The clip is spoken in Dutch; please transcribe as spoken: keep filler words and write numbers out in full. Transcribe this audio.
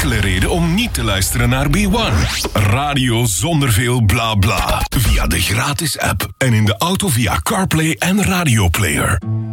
enkele reden om niet te luisteren naar B one. Radio zonder veel bla bla. Via de gratis app en in de auto via CarPlay en Radio Player.